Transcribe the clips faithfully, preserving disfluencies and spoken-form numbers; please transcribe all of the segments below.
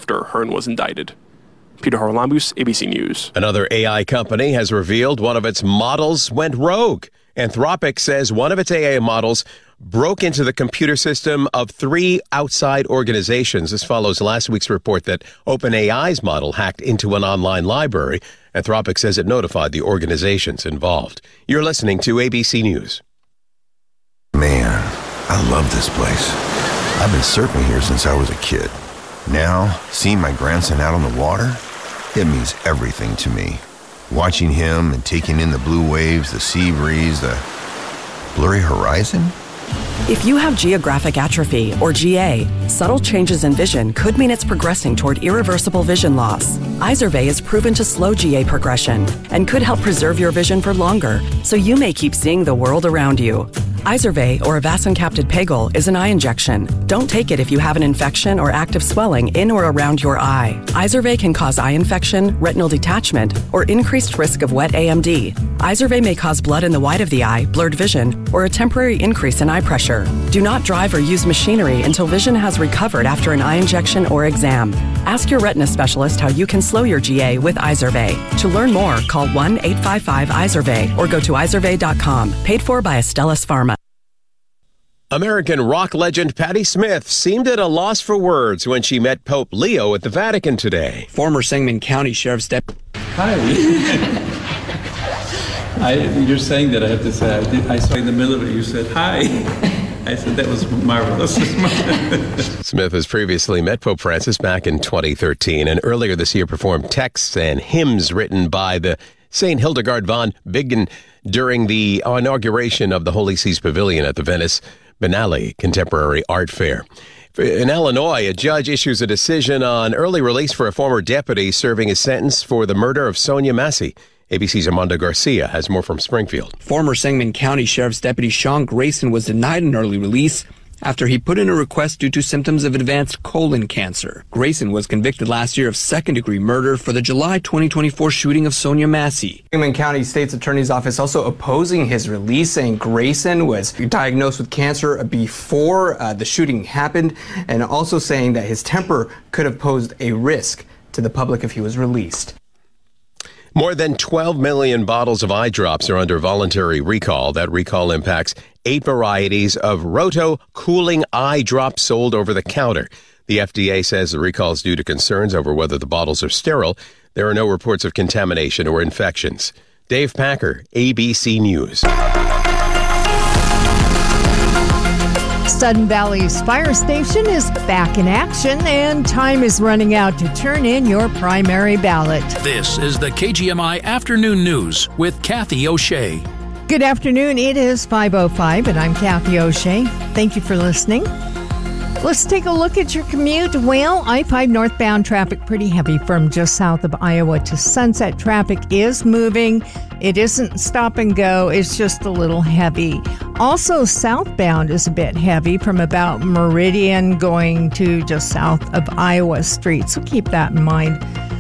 after Hearn was indicted. Peter Haralambous, A B C News. Another A I company has revealed one of its models went rogue. Anthropic says one of its A I models broke into the computer system of three outside organizations. This follows last week's report that OpenAI's model hacked into an online library. Anthropic says it notified the organizations involved. You're listening to A B C News. Man, I love this place. I've been surfing here since I was a kid. Now, seeing my grandson out on the water, it means everything to me. Watching him and taking in the blue waves, the sea breeze, the blurry horizon. If you have geographic atrophy, or G A, subtle changes in vision could mean it's progressing toward irreversible vision loss. Izervay is proven to slow G A progression and could help preserve your vision for longer, so you may keep seeing the world around you. Izervay, or avacincaptad pegol, is an eye injection. Don't take it if you have an infection or active swelling in or around your eye. Izervay can cause eye infection, retinal detachment, or increased risk of wet A M D. Izervay may cause blood in the white of the eye, blurred vision, or a temporary increase in eye pressure. Do not drive or use machinery until vision has recovered after an eye injection or exam. Ask your retina specialist how you can slow your G A with Izervay. To learn more, call one eight five five Izervay or go to izervay dot com. Paid for by Astellas Pharma. American rock legend Patti Smith seemed at a loss for words when she met Pope Leo at the Vatican today. Former Sangamon County Sheriff's Deputy. Hi. I, you're saying that, I have to say. I, did, I saw in the middle of it, you said, hi. I said, that was marvelous. Smith has previously met Pope Francis back in twenty thirteen and earlier this year performed texts and hymns written by the Saint Hildegard von Bingen during the inauguration of the Holy Seas Pavilion at the Venice Biennale Contemporary Art Fair. In Illinois, a judge issues a decision on early release for a former deputy serving his sentence for the murder of Sonia Massey. A B C's Armando Garcia has more from Springfield. Former Sangamon County Sheriff's Deputy Sean Grayson was denied an early release after he put in a request due to symptoms of advanced colon cancer. Grayson was convicted last year of second-degree murder for the July twenty twenty-four shooting of Sonia Massey. Sangamon County State's Attorney's Office also opposing his release, saying Grayson was diagnosed with cancer before uh, the shooting happened, and also saying that his temper could have posed a risk to the public if he was released. More than twelve million bottles of eye drops are under voluntary recall. That recall impacts eight varieties of Roto cooling eye drops sold over the counter. The F D A says the recall is due to concerns over whether the bottles are sterile. There are no reports of contamination or infections. Dave Packer, A B C News. Sudden Valley's fire station is back in action, and time is running out to turn in your primary ballot. This is the K G M I Afternoon News with Kathy O'Shea. Good afternoon. It is five oh five, and I'm Kathy O'Shea. Thank you for listening. Let's take a look at your commute. Well, I five northbound traffic pretty heavy from just south of Iowa to Sunset. Traffic is moving. It isn't stop and go. It's just a little heavy. Also, southbound is a bit heavy from about Meridian going to just south of Iowa Street. So keep that in mind.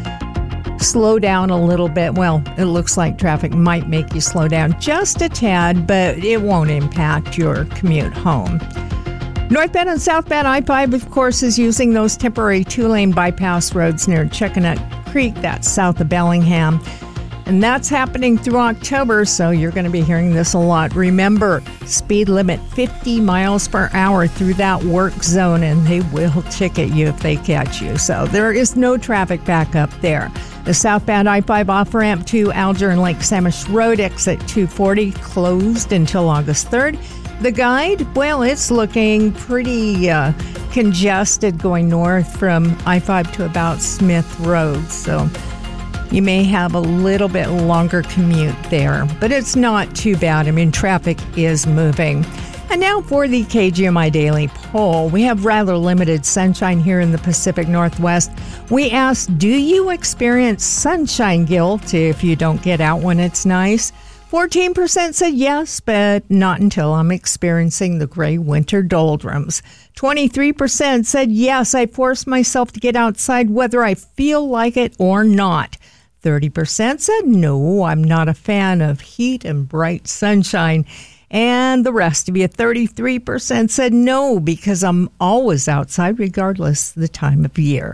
Slow down a little bit. Well, it looks like traffic might make you slow down just a tad, but it won't impact your commute home. Northbound and southbound I five, of course, is using those temporary two-lane bypass roads near Chuckanut Creek. That's south of Bellingham. And that's happening through October, so you're going to be hearing this a lot. Remember, speed limit fifty miles per hour through that work zone, and they will ticket you if they catch you. So there is no traffic backup there. The southbound I five off-ramp to Alger and Lake Samish Road, exit two forty, closed until August third. The guide, well, it's looking pretty uh, congested going north from I five to about Smith Road. So you may have a little bit longer commute there, but it's not too bad. I mean, traffic is moving. And now for the K G M I Daily Poll. We have rather limited sunshine here in the Pacific Northwest. We asked, do you experience sunshine guilt if you don't get out when it's nice? fourteen percent said yes, but not until I'm experiencing the gray winter doldrums. twenty-three percent said yes, I force myself to get outside whether I feel like it or not. thirty percent said no, I'm not a fan of heat and bright sunshine. And the rest of you, thirty-three percent said no, because I'm always outside regardless of the time of year.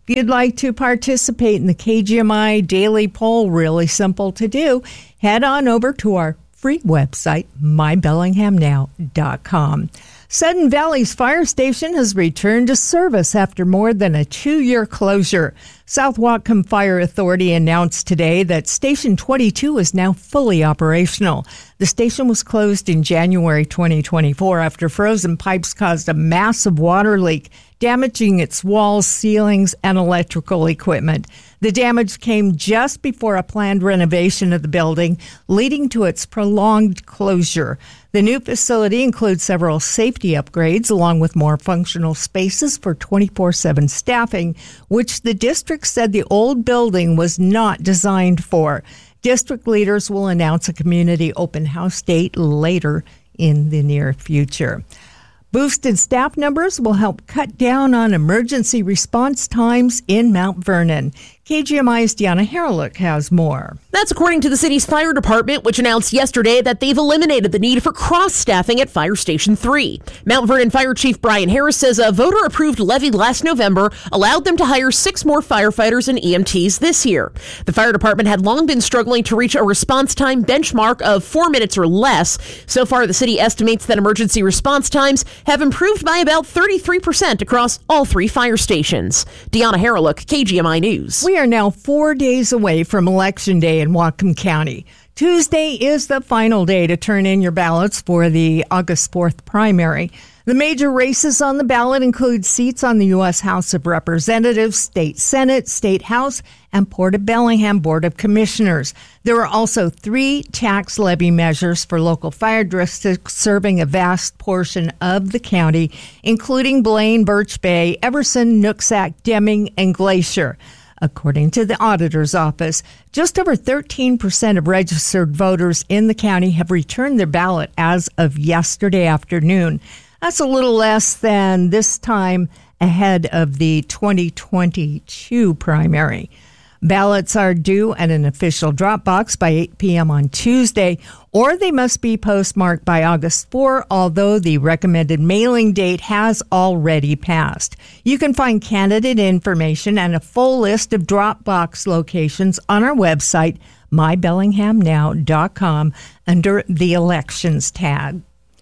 If you'd like to participate in the K G M I daily poll, really simple to do. Head on over to our free website, my bellingham now dot com. Sudden Valley's fire station has returned to service after more than a two-year closure. South Whatcom Fire Authority announced today that Station twenty-two is now fully operational. The station was closed in January twenty twenty-four after frozen pipes caused a massive water leak, damaging its walls, ceilings, and electrical equipment. The damage came just before a planned renovation of the building, leading to its prolonged closure. The new facility includes several safety upgrades, along with more functional spaces for twenty-four seven staffing, which the district said the old building was not designed for. District leaders will announce a community open house date later in the near future. Boosted staff numbers will help cut down on emergency response times in Mount Vernon. K G M I's Deanna Harrelick has more. That's according to the city's fire department, which announced yesterday that they've eliminated the need for cross-staffing at Fire Station three. Mount Vernon Fire Chief Brian Harris says a voter-approved levy last November allowed them to hire six more firefighters and E M Ts this year. The fire department had long been struggling to reach a response time benchmark of four minutes or less. So far, the city estimates that emergency response times have improved by about thirty-three percent across all three fire stations. Deanna Harrelick, K G M I News. We are now four days away from Election Day in Whatcom County. Tuesday is the final day to turn in your ballots for the August fourth primary. The major races on the ballot include seats on the U S House of Representatives, State Senate, State House, and Port of Bellingham Board of Commissioners. There are also three tax levy measures for local fire districts serving a vast portion of the county, including Blaine, Birch Bay, Everson, Nooksack, Deming, and Glacier. According to the auditor's office, just over thirteen percent of registered voters in the county have returned their ballot as of yesterday afternoon. That's a little less than this time ahead of the twenty twenty-two primary. Ballots are due at an official drop box by eight p.m. on Tuesday, or they must be postmarked by August fourth, although the recommended mailing date has already passed. You can find candidate information and a full list of drop box locations on our website, my bellingham now dot com, under the Elections tab.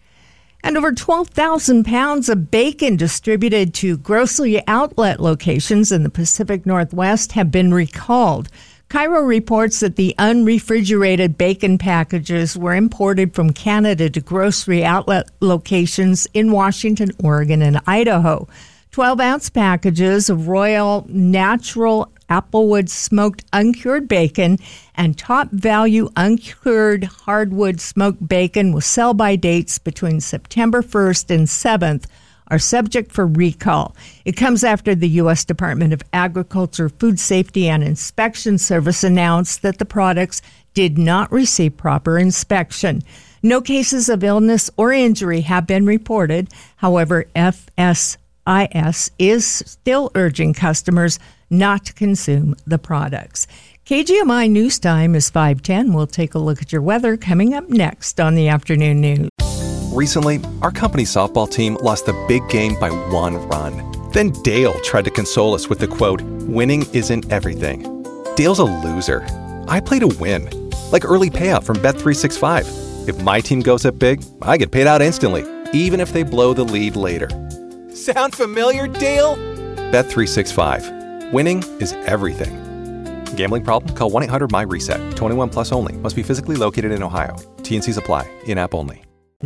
And over twelve thousand pounds of bacon distributed to grocery outlet locations in the Pacific Northwest have been recalled. Cairo reports that the unrefrigerated bacon packages were imported from Canada to grocery outlet locations in Washington, Oregon, and Idaho. twelve-ounce packages of Royal Natural Applewood smoked uncured bacon and Top Value uncured hardwood smoked bacon with sell-by dates between September first and seventh are subject for recall. It comes after the U S Department of Agriculture, Food Safety, and Inspection Service announced that the products did not receive proper inspection. No cases of illness or injury have been reported. However, F S I S is still urging customers not to consume the products. K G M I News Time is five ten. We'll take a look at your weather coming up next on the afternoon news. Recently, our company softball team lost the big game by one run. Then Dale tried to console us with the quote, "Winning isn't everything." Dale's a loser. I play to win, like early payout from Bet three sixty-five. If my team goes up big, I get paid out instantly, even if they blow the lead later. Sound familiar, Dale? Bet three sixty-five. Winning is everything. Gambling problem? Call one eight hundred M Y reset. twenty-one plus only. Must be physically located in Ohio. T N Cs apply. In-app only.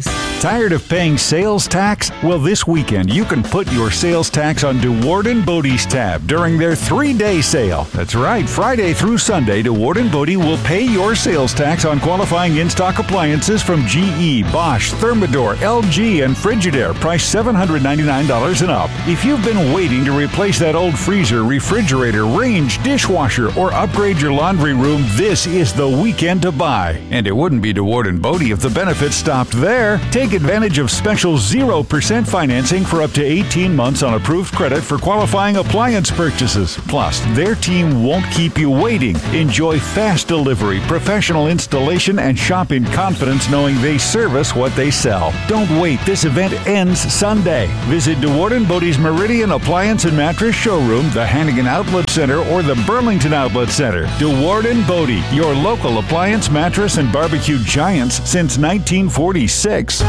Tired of paying sales tax? Well, this weekend you can put your sales tax on DeWard and Bodie's tab during their three-day sale. That's right, Friday through Sunday, DeWard and Bodie will pay your sales tax on qualifying in-stock appliances from G E, Bosch, Thermador, L G, and Frigidaire, priced seven hundred ninety-nine dollars and up. If you've been waiting to replace that old freezer, refrigerator, range, dishwasher, or upgrade your laundry room, this is the weekend to buy. And it wouldn't be DeWard and Bodie if the benefits stopped there. Take Take advantage of special zero percent financing for up to eighteen months on approved credit for qualifying appliance purchases. Plus, their team won't keep you waiting. Enjoy fast delivery, professional installation, and shop in confidence knowing they service what they sell. Don't wait. This event ends Sunday. Visit DeWarden Bodie's Meridian Appliance and Mattress Showroom, the Hannigan Outlet Center, or the Burlington Outlet Center. DeWarden Bodie, your local appliance, mattress, and barbecue giants since nineteen forty-six.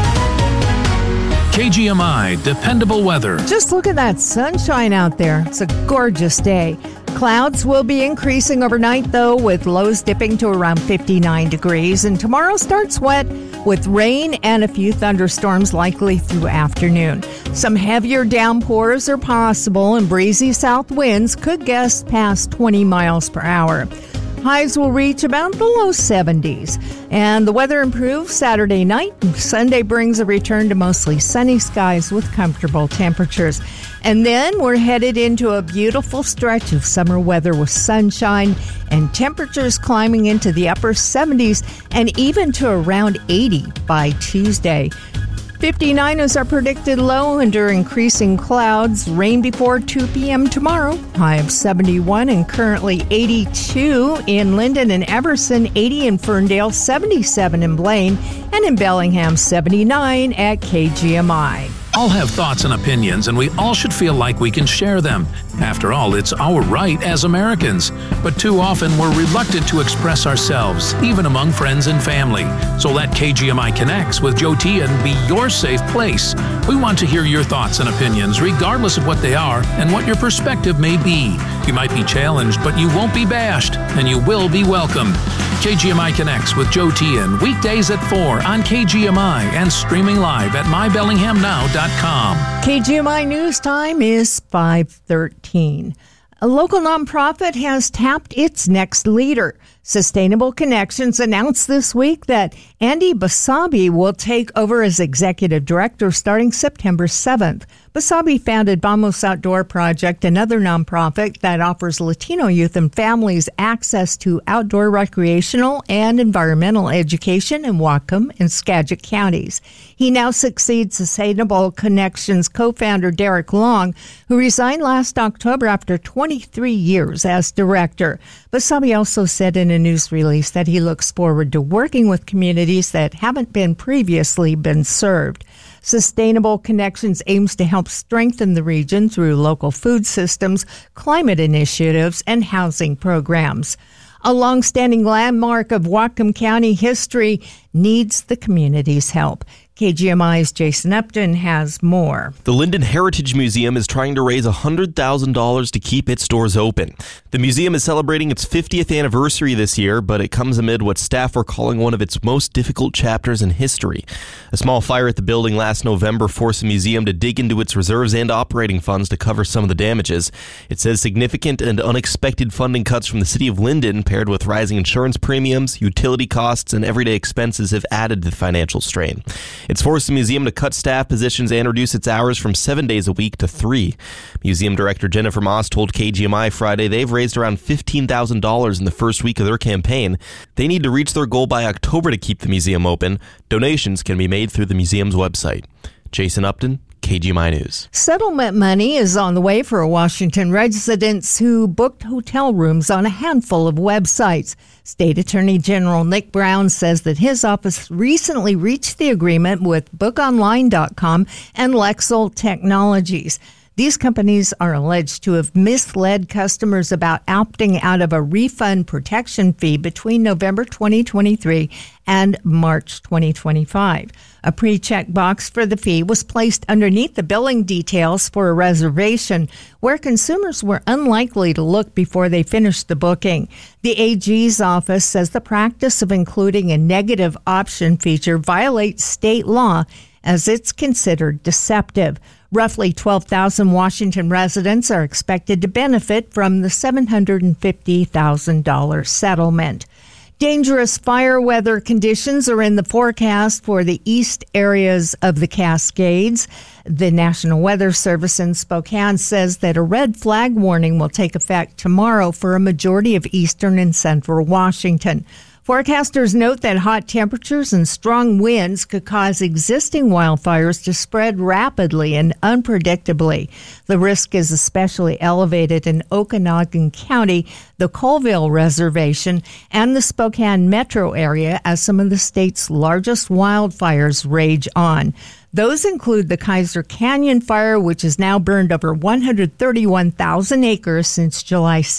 K G M I Dependable Weather. Just look at that sunshine out there. It's a gorgeous day. Clouds will be increasing overnight, though, with lows dipping to around fifty-nine degrees. And tomorrow starts wet with rain and a few thunderstorms likely through afternoon. Some heavier downpours are possible, and breezy south winds could gust past twenty miles per hour. Highs will reach about the low seventies. And the weather improves Saturday night. Sunday brings a return to mostly sunny skies with comfortable temperatures. And then we're headed into a beautiful stretch of summer weather with sunshine and temperatures climbing into the upper seventies and even to around eighty by Tuesday. fifty-nine is our predicted low under increasing clouds. Rain before two p.m. tomorrow. High of seventy-one and currently eighty-two in Linden and Everson, eighty in Ferndale, seventy-seven in Blaine, and in Bellingham, seventy-nine at K G M I. All have thoughts and opinions, and we all should feel like we can share them. After all, it's our right as Americans. But too often, we're reluctant to express ourselves, even among friends and family. So let K G M I Connects with Joe Tian be your safe place. We want to hear your thoughts and opinions, regardless of what they are and what your perspective may be. You might be challenged, but you won't be bashed, and you will be welcomed. K G M I Connects with Joe Tian, weekdays at four on K G M I and streaming live at my bellingham now dot com. K G M I News Time is five thirteen. A local nonprofit has tapped its next leader. Sustainable Connections announced this week that Andy Basabi will take over as executive director starting September seventh. Basabi founded Vamos Outdoor Project, another nonprofit that offers Latino youth and families access to outdoor recreational and environmental education in Whatcom and Skagit counties. He now succeeds Sustainable Connections co-founder Derek Long, who resigned last October after twenty-three years as director. Basabi also said in a news release that he looks forward to working with communities that haven't been previously been served. Sustainable Connections aims to help strengthen the region through local food systems, climate initiatives, and housing programs. A long-standing landmark of Whatcom County history needs the community's help. K G M I's Jason Upton has more. The Linden Heritage Museum is trying to raise one hundred thousand dollars to keep its doors open. The museum is celebrating its fiftieth anniversary this year, but it comes amid what staff are calling one of its most difficult chapters in history. A small fire at the building last November forced the museum to dig into its reserves and operating funds to cover some of the damages. It says significant and unexpected funding cuts from the city of Linden, paired with rising insurance premiums, utility costs, and everyday expenses, have added to the financial strain. It's forced the museum to cut staff positions and reduce its hours from seven days a week to three. Museum Director Jennifer Moss told K G M I Friday they've raised around fifteen thousand dollars in the first week of their campaign. They need to reach their goal by October to keep the museum open. Donations can be made through the museum's website. Jason Upton, K G M I News. Settlement money is on the way for Washington residents who booked hotel rooms on a handful of websites. State Attorney General Nick Brown says that his office recently reached the agreement with book online dot com and Lexel Technologies. These companies are alleged to have misled customers about opting out of a refund protection fee between November twenty twenty-three and March twenty twenty-five. A pre-check box for the fee was placed underneath the billing details for a reservation, where consumers were unlikely to look before they finished the booking. The A G's office says the practice of including a negative option feature violates state law, as it's considered deceptive. Roughly twelve thousand Washington residents are expected to benefit from the seven hundred fifty thousand dollars settlement. Dangerous fire weather conditions are in the forecast for the east areas of the Cascades. The National Weather Service in Spokane says that a red flag warning will take effect tomorrow for a majority of eastern and central Washington. Forecasters note that hot temperatures and strong winds could cause existing wildfires to spread rapidly and unpredictably. The risk is especially elevated in Okanagan County, the Colville Reservation, and the Spokane metro area as some of the state's largest wildfires rage on. Those include the Kaiser Canyon Fire, which has now burned over one hundred thirty-one thousand acres since July sixth.